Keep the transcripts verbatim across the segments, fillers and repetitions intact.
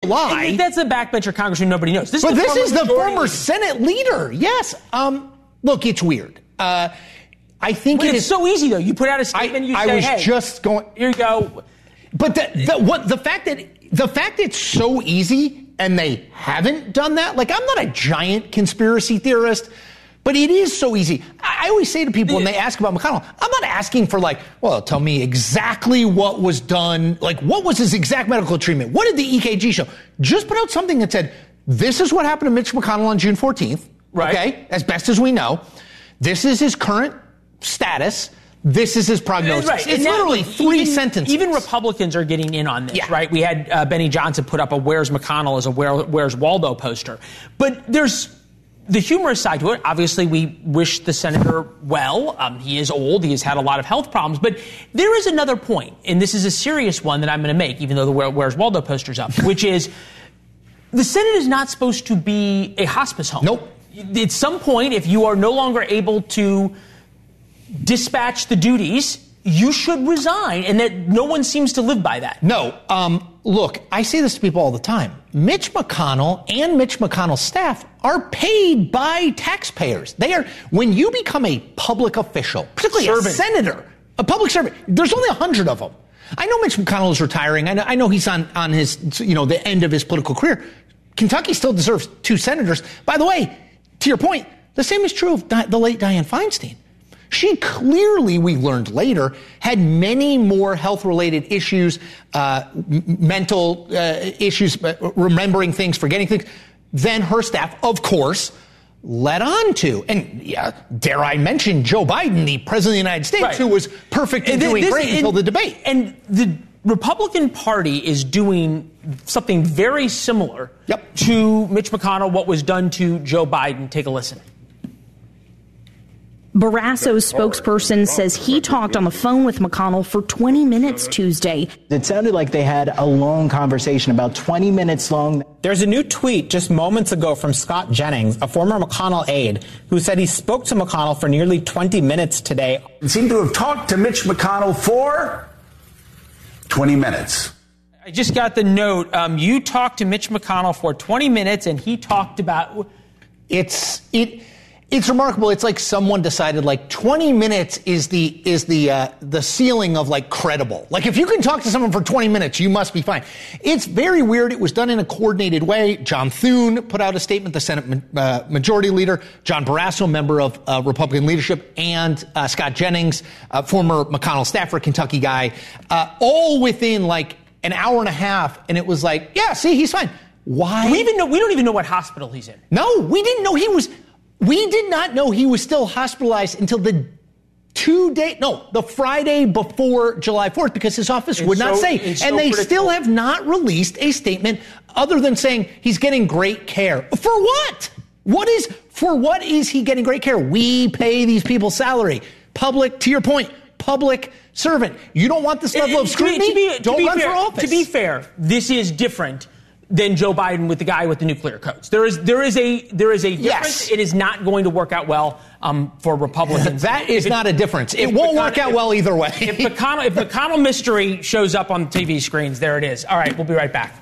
lie. And that's a backbencher congressman nobody knows. This but is this is the former leader. Senate leader. Yes. Um, look, it's weird. Uh, I think but it it's is so easy, though. You put out a statement, I, you I say, was hey, just going. Here you go. But the, the, what, the fact that the fact it's so easy and they haven't done that, like, I'm not a giant conspiracy theorist, but it is so easy. I, I always say to people when they ask about McConnell, I'm not asking for, like, well, tell me exactly what was done. Like, what was his exact medical treatment? What did the E K G show? Just put out something that said, this is what happened to Mitch McConnell on June fourteenth. Right. Okay. As best as we know. This is his current status. This is his prognosis. Right. It's now, literally three even, sentences. Even Republicans are getting in on this, yeah. right? We had uh, Benny Johnson put up a Where's McConnell as a Where, Where's Waldo poster. But there's the humorous side to it. Obviously, we wish the senator well. Um, he is old. He has had a lot of health problems. But there is another point, and this is a serious one that I'm going to make, even though the Where, Where's Waldo poster's up, which is the Senate is not supposed to be a hospice home. Nope. At some point, if you are no longer able to dispatch the duties, you should resign, and that no one seems to live by that. No. Um, look, I say this to people all the time. Mitch McConnell and Mitch McConnell's staff are paid by taxpayers. They are, when you become a public official, particularly servant. a senator, a public servant, there's only a hundred of them. I know Mitch McConnell is retiring. I know, I know he's on, on his, you know, the end of his political career. Kentucky still deserves two senators. By the way, to your point, the same is true of Di- the late Dianne Feinstein. She clearly, we learned later, had many more health-related issues, uh, m- mental uh, issues, uh, remembering things, forgetting things, than her staff, of course, led on to. And yeah, dare I mention Joe Biden, the president of the United States, right. who was perfect and doing this, great and, until the debate. And the Republican Party is doing something very similar yep. to Mitch McConnell, what was done to Joe Biden. Take a listen. Barrasso's spokesperson says he talked on the phone with McConnell for twenty minutes Tuesday. It sounded like they had a long conversation, about twenty minutes long. There's a new tweet just moments ago from Scott Jennings, a former McConnell aide, who said he spoke to McConnell for nearly twenty minutes today. He seemed to have talked to Mitch McConnell for twenty minutes. I just got the note. Um, you talked to Mitch McConnell for twenty minutes, and he talked about... It's... it. It's remarkable. It's like someone decided like twenty minutes is the is the uh, the ceiling of like credible. Like if you can talk to someone for twenty minutes, you must be fine. It's very weird. It was done in a coordinated way. John Thune put out a statement, the Senate uh, Majority Leader, John Barrasso, member of uh, Republican leadership, and uh, Scott Jennings, uh, former McConnell staffer, Kentucky guy, uh, all within like an hour and a half. And it was like, yeah, see, he's fine. Why? Do we even know? We don't even know what hospital he's in. No, we didn't know he was. We did not know he was still hospitalized until the two day, no, the Friday before July fourth, because his office would not so, say. and so they still have not released a statement other than saying he's getting great care. For what? What is, for what is he getting great care? We pay these people salary. Public, to your point, public servant. You don't want this level and, of scrutiny? To be, to don't be run fair, for office. To be fair, this is different than Joe Biden with the guy with the nuclear codes. There is there is a there is a difference. Yes. It is not going to work out well um, for Republicans. That is it, not a difference. It won't McConnell, work out if, well either way. If McConnell, if McConnell mystery shows up on T V screens, there it is. All right, we'll be right back.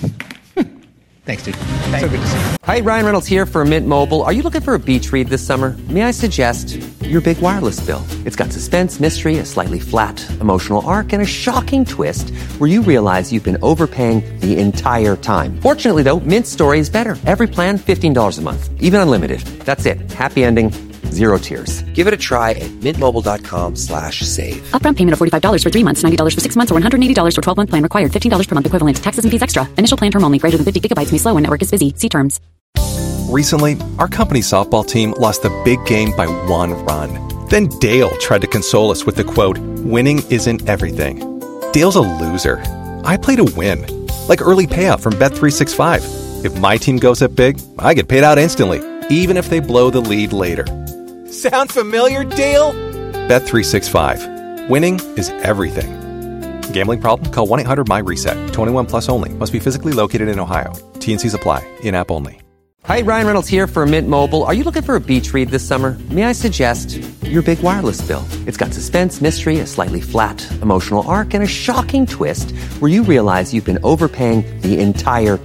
Thanks, dude. Thanks. So good to see you. Hi, Ryan Reynolds here for Mint Mobile. Are you looking for a beach read this summer? May I suggest your big wireless bill? It's got suspense, mystery, a slightly flat, emotional arc, and a shocking twist where you realize you've been overpaying the entire time. Fortunately, though, Mint's story is better. Every plan, fifteen dollars a month. Even unlimited. That's it. Happy ending. Zero tears. Give it a try at mintmobile.com slash save. Upfront payment of forty-five dollars for three months, ninety dollars for six months, or one hundred eighty dollars for twelve-month plan required. fifteen dollars per month equivalent. Taxes and fees extra. Initial plan term only. Greater than fifty gigabytes may slow when network is busy. See terms. Recently, our company softball team lost a big game by one run. Then Dale tried to console us with the quote, "Winning isn't everything." Dale's a loser. I play to win. Like early payout from Bet three sixty-five. If my team goes up big, I get paid out instantly, even if they blow the lead later. Sound familiar, Dale? Bet three sixty-five. Winning is everything. Gambling problem? Call one eight hundred my reset. twenty-one plus only. Must be physically located in Ohio. T N Cs apply. In-app only. Hi, Ryan Reynolds here for Mint Mobile. Are you looking for a beach read this summer? May I suggest your big wireless bill? It's got suspense, mystery, a slightly flat, emotional arc, and a shocking twist where you realize you've been overpaying the entire